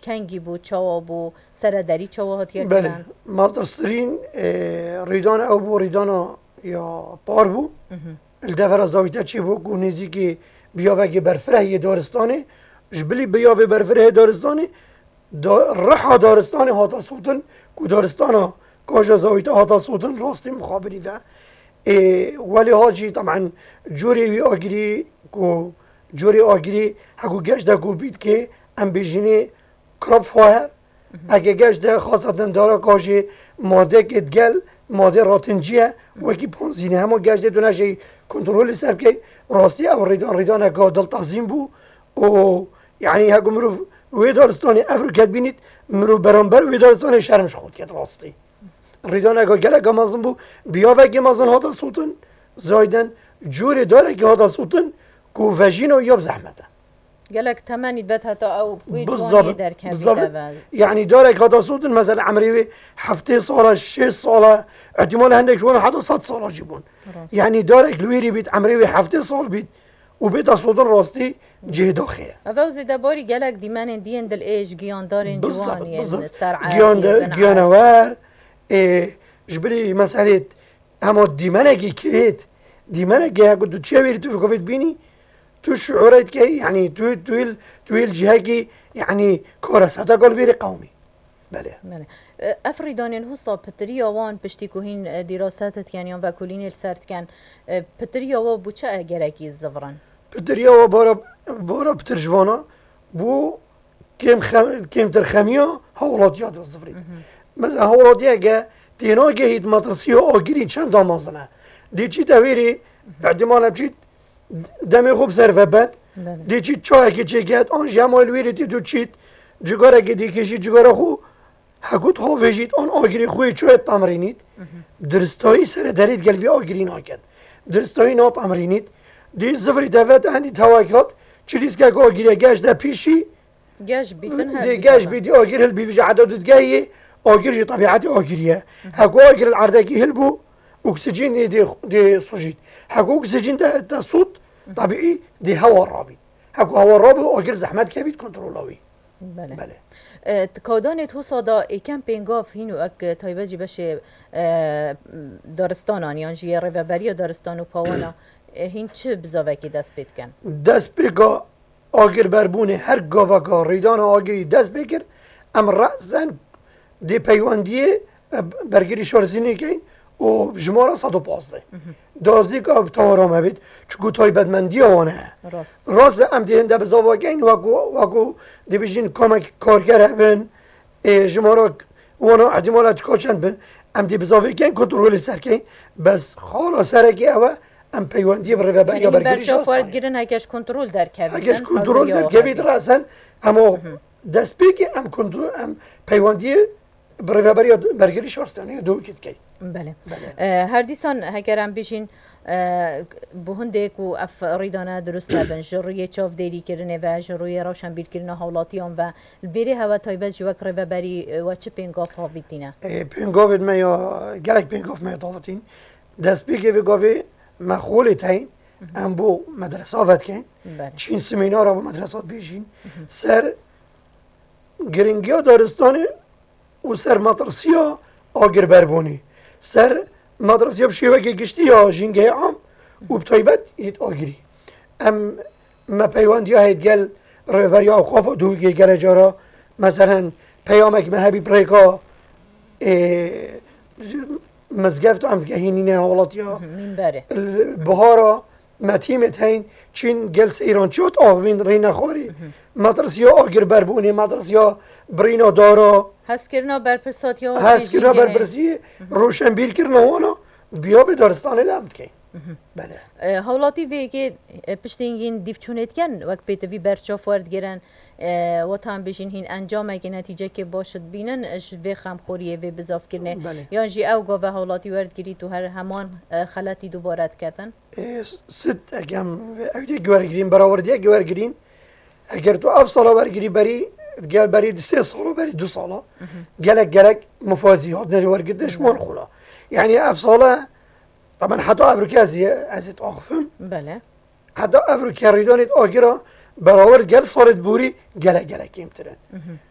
کنگی بو چاوا بو سرداری چاوا هاتیا بله کردن مالترسترین ریدان او بو ریدانا یا بار بو الدفر از داویتا چی بو کو نزیکی بیاوه برفره یه دارستانه جبلی بیاوه برفره دارستانه رحا دارستانه هاتا سوتن کو دارستانا کاجا زاویتا هاتا سوتن راستی مخابری و ولی هاجی طبعا جوری وی آگری کو جوری آگری هکو گشت کو بید که ام بیجینی کراب فایر اگه گشت خاصتن دارا کاجی ماده کدگل ماده راتنجیه وکی پونزینه همه گشت دونه شی کنترل سر که راستی او ریدان اگه دل تنظیم بو و یعنی هکو مروف وی دارستانی افریقیت بینید مروف برانبر وی دارستانی شرمش خود کد راستی ریدان اگه گلک مازن بو بیا وگی مازن هاتا سوتن زایدن جوری داره که هاتا سوتن کو وجین و یاب زحمته گلک تمنید بد حتی او بوی جوانی بالضبط در کبیده بالضبط يعني دارك هذا صوت مثلا عمري حفتي صالة 6 صالة احتمال عندك شو حتى 100 صالة جيبون يعني دارك لويري بيت عمري حفتي صال بيت وبيت صوت راستي جه داخل اوه زیده باری گلک دیمن دیین دل ایش گیاندارین بالضبط جوانی بالضبط سرعه جيانوار جبلي مسألة اما ديمانكي كريت ديمانكي قلت تشاويري تو في كوفيد بيني تو شعورت که يعني تو الجهه که يعني كورس هذا قال فيري قومي بله افریدانین حسا پتری آوان پشتی که هین دراساتت یعنی آن وکولین السرد کن پتری آوا بو چه اگرکی الزفران پتری آوا بارا پترجوانا بو كم ترخميا هولاتيات الزفرين مثلا هولاتيا جا تينا جهيد مدرسية آگرين چند دامازنه دي چي تاويري احتمال بچيت دمی خوب سرفه بد دی چی چای که چه گد آن جمال ویری تی دو چیت جگاره که دی کشی جگاره خو حکوت ها ویجید آن آگری خوی چای تمرینید درستایی سر درید گلوی آگری ناکد درستایی نا تمرینید دی زفری دوت هندی تواکات چلیز که آگری گش ده پیشی گش بیتن هر دی گش بیدی آگری هل بیویج عدد دگاهی آگری طبیعتی آگریه هکو آگری العردکی هل بو اکسیجین دی سوجید هکو اکسیجین ده صوت طبيعي دي هوا الرابط هكو هوا الرابط واجر زحمات كبير كنترولوي بله کودان تو صدا ایکم پینگاف هینو اک تایبجی بشه دارستان آنیان جیه روبری دارستان و پاوانا هین چه بزاوکی دست بید کن؟ دست بگا آگر بربونه هر گاوگا ریدان آگری دست بگیر ام رأسن دی پیواندیه برگری شارزینی کن و جمارا 115 دازی که تورام بید چون تایبت مندی آنه راست ام دیهن ده بزاواگین وگو دی بیشین کمک کارگر هبن جمارا وانا احتمالات کاچند بن ام دی بزاواگین کنترل سرکین بس خالا سرکی اوه ام پیواندی بر یا برگری شاستانی برچه گیرن هکش کنترل در کوید هکش کنترل در کوید راسن اما دست بگی ام پیواندی برای برگری شاستانی دو کت کی بله هر دیسان هکرم بیشین بو هندێک و ئەف ڕیدانە دروستە بن ژڕویە چاو دەیری کردنێ و ژڕویە ڕەوشان بیرکردنە هاوڵاتیان و vêrê hewa taybet ji wek rêveberî we çi pêngav havîtîne? Pêngavên me ya gelek pêngav me davêtîn destpêkê vê gavê me xolê teyîn em bo medresa vedikeyn çîn semînara bo medresa bêjîn ser giringiya daristanê û ser matrsiya agirberbûnê ser matrsiya bi şêwekê giştî ya jîngehê am û bi taybet hêt agirî em me peywandiya hêt gel rêveberiya xwafa dûgê gele cara meselen peyamek me hebî pirêka mizgev em digehînîne hawlatiya bihara me tîmê heyîn çîn gel seyrançiyot avîn rênexwarê matrsiya agirberbûnê matrsiya birîna dara hezkirina berpirsatiya hezkirina berpirsiyê roşenbîrkirina wana biya bê daristanê de em dikeyn hawlatî vêkê piştîngîn dîvçûnêtken wek pêtevî berçav werdigirin watan bêjin hîn encamekê netîcekê baş dibînin ji vê xemxoriyê vê bizavkirinê yan jî ew gave hawlatî werdigirî tu her heman xeletî dubare diketin sit egem ew dê wergirîn berawerdiyek wergirîn eger tu ev sala wergirî berî gel berî sê sala berî du sala gelek mufadî hat wergirdin ji wan xula yani ev sala طبعا حتى أفريقيا أزيد أخفم بله حتى أفريقيا ريدانيت آجرا براورد جل صارت بوري جلا كيمترن